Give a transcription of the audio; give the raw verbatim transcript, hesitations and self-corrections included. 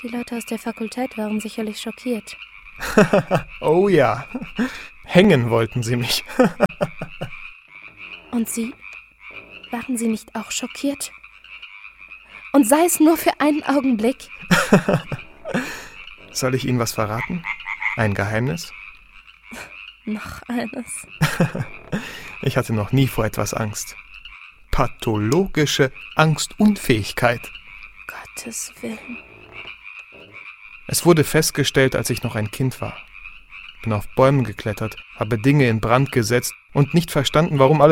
Die Leute aus der Fakultät waren sicherlich schockiert. Oh ja, hängen wollten sie mich. Und Sie? Waren Sie nicht auch schockiert? Und sei es nur für einen Augenblick? Soll ich Ihnen was verraten? Ein Geheimnis? Noch eines. Ich hatte noch nie vor etwas Angst. Pathologische Angstunfähigkeit. Gottes Willen. Es wurde festgestellt, als ich noch ein Kind war. Bin auf Bäumen geklettert, habe Dinge in Brand gesetzt und nicht verstanden, warum alles